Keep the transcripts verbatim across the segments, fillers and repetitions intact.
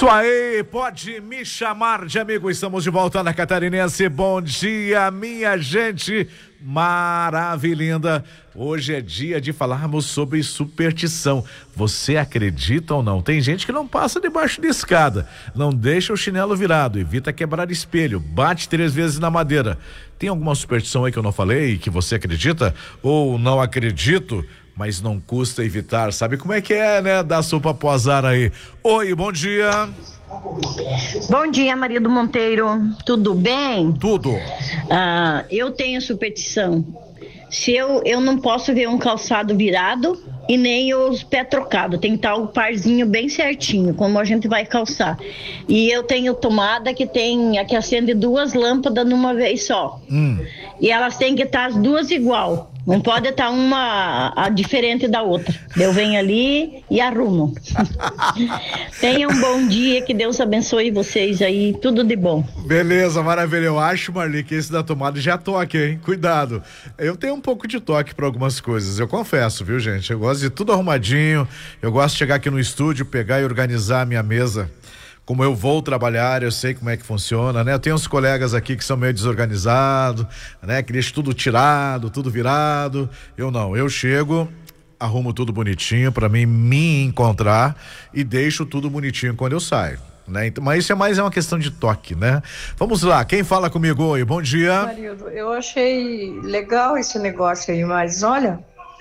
Isso aí, pode me chamar de amigo. Estamos de volta na Catarinense. Bom dia, minha gente maravilhinda. Hoje é dia de falarmos sobre superstição. Você acredita ou não? Tem gente que não passa debaixo de escada, não deixa o chinelo virado, evita quebrar espelho, bate três vezes na madeira. Tem alguma superstição aí que eu não falei, que você acredita? Ou não acredito? Mas não custa evitar. Sabe como é que é, né? Dar sopa pro azar aí. Oi, bom dia. Bom dia, marido Monteiro. Tudo bem? Tudo. Ah, eu tenho superstição. Se eu, eu não posso ver um calçado virado e nem os pés trocados. Tem que estar o parzinho bem certinho, como a gente vai calçar. E eu tenho tomada que tem, que acende duas lâmpadas numa vez só. Hum. E elas têm que estar as duas igual. Não pode estar uma a, diferente da outra. Eu venho ali e arrumo. Tenha um bom dia, que Deus abençoe vocês aí, tudo de bom. Beleza, maravilha. Eu acho, Marli, que esse da tomada já toque, hein? Cuidado. Eu tenho um pouco de toque para algumas coisas, eu confesso, viu, gente? Eu gosto de tudo arrumadinho, eu gosto de chegar aqui no estúdio, pegar e organizar a minha mesa. Como eu vou trabalhar, eu sei como é que funciona, né? Eu tenho uns colegas aqui que são meio desorganizados, né? Que deixam tudo tirado, tudo virado. Eu não, eu chego, arrumo tudo bonitinho para mim me encontrar e deixo tudo bonitinho quando eu saio, né? Então, mas isso é mais é uma questão de toque, né? Vamos lá, quem fala comigo? Oi, bom dia. Marildo, eu achei legal esse negócio aí, mas olha,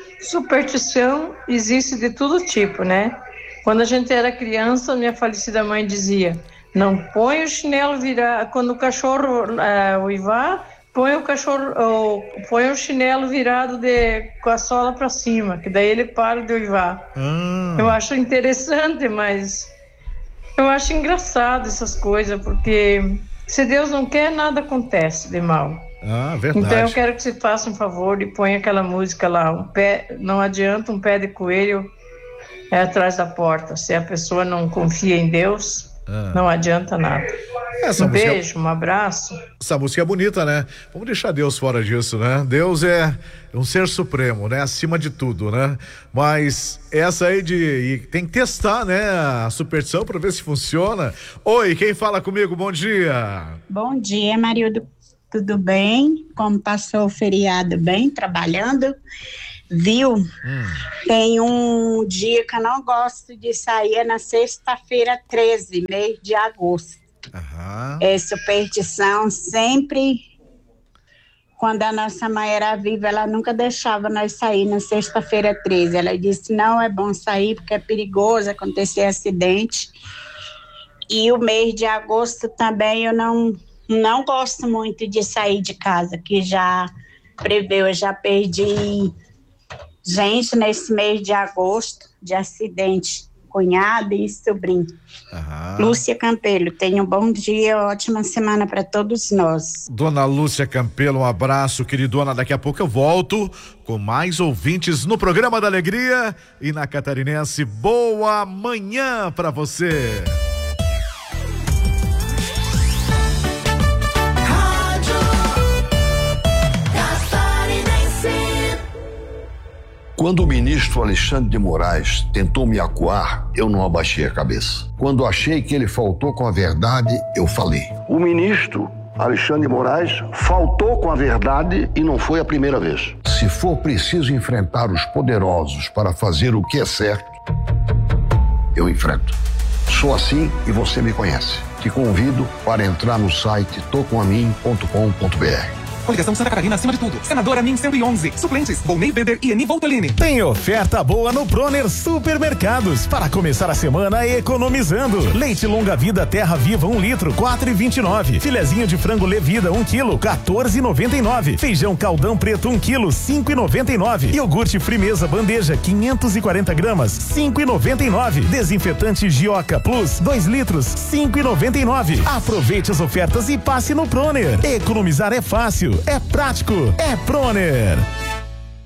superstição existe de todo tipo, né? Quando a gente era criança, minha falecida mãe dizia: não põe o chinelo virado, quando o cachorro uh, uivar, põe o cachorro, ou, põe o chinelo virado de, com a sola para cima, que daí ele para de uivar. Hum. Eu acho interessante, mas eu acho engraçado essas coisas, porque se Deus não quer, nada acontece de mal. Ah, verdade. Então eu quero que você faça um favor e ponha aquela música lá, um pé, não adianta um pé de coelho é atrás da porta. Se a pessoa não confia em Deus, ah. não adianta nada. Essa um música, beijo, um abraço. Essa música é bonita, né? Vamos deixar Deus fora disso, né? Deus é um ser supremo, né? Acima de tudo, né? Mas essa aí de... E tem que testar, né? A superstição para ver se funciona. Oi, quem fala comigo? Bom dia. Bom dia, Marildo. Tudo bem? Como passou o feriado bem, trabalhando? Viu? Hum. Tem um dia que eu não gosto de sair, é na sexta-feira treze, mês de agosto. Uhum. É superstição, sempre, quando a nossa mãe era viva, ela nunca deixava nós sair na sexta-feira treze. Ela disse: não é bom sair porque é perigoso acontecer acidente. E o mês de agosto também eu não, não gosto muito de sair de casa, que já preveu, eu já perdi gente nesse mês de agosto de acidente, cunhada e sobrinho. Uhum. Lúcia Campelo, tenha um bom dia, ótima semana para todos nós. Dona Lúcia Campelo, um abraço, queridona. Daqui a pouco eu volto com mais ouvintes no programa da Alegria e na Catarinense. Boa manhã para você. Quando o ministro Alexandre de Moraes tentou me acuar, eu não abaixei a cabeça. Quando achei que ele faltou com a verdade, eu falei. O ministro Alexandre de Moraes faltou com a verdade e não foi a primeira vez. Se for preciso enfrentar os poderosos para fazer o que é certo, eu enfrento. Sou assim e você me conhece. Te convido para entrar no site tocomamin ponto com ponto b r. Coligação Santa Catarina acima de tudo. Senadora Min cento e onze. Suplentes: Volney Beder e Eni Voltolini. Tem oferta boa no Proner Supermercados para começar a semana economizando. Leite longa vida Terra Viva um litro, quatro e vinte e nove. Filezinho de frango Levida um quilo, quatorze e noventa e nove. Feijão Caldão Preto um quilo, cinco e noventa e nove. Iogurte Frimeza Bandeja quinhentos e quarenta gramas, cinco e noventa e nove. Desinfetante Gioca Plus dois litros, cinco e noventa e nove. Aproveite as ofertas e passe no Proner. Economizar é fácil. É prático, é Proner.